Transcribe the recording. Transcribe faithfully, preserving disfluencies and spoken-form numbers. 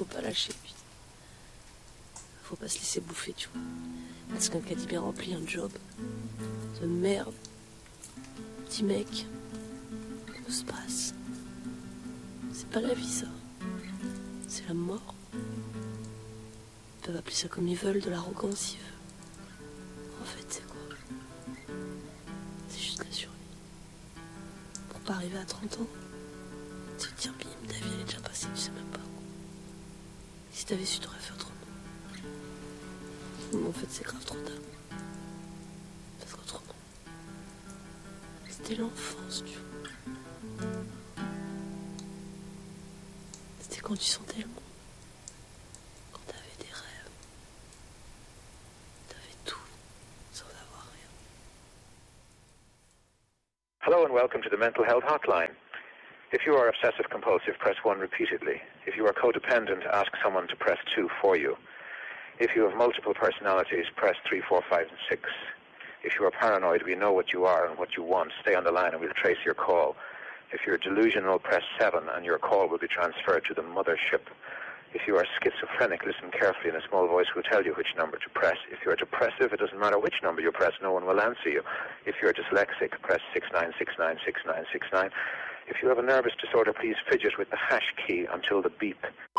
faut pas lâcher, putain. Faut pas se laisser bouffer, tu vois. Parce qu'un caddie bien rempli, un job de merde. Petit mec, comment se passe? C'est pas la vie, ça. C'est la mort. Ils peuvent appeler ça comme ils veulent, de l'arrogance, ils veulent. En fait, c'est quoi? C'est juste la survie. Pour pas arriver à trente ans, tu te dire, bim, ta vie elle est déjà passée, tu sais même pas. Si t'avais su, t'aurais fait autrement. Mais en fait, c'est grave trop tard. Parce qu'autrement, c'était l'enfance, tu vois. C'était quand tu sentais le monde. Quand t'avais des rêves. T'avais tout, sans avoir rien. Hello and welcome to the Mental Health Hotline. If you are obsessive compulsive, press one repeatedly. If you are codependent, ask someone to press two for you. If you have multiple personalities, press three, four, five, and six. If you are paranoid, we know what you are and what you want. Stay on the line and we'll trace your call. If you're delusional, press seven and your call will be transferred to the mothership. If you are schizophrenic, listen carefully and a small voice will tell you which number to press. If you are depressive, it doesn't matter which number you press, no one will answer you. If you are dyslexic, press six nine six nine six nine six nine. If you have a nervous disorder, please fidget with the hash key until the beep.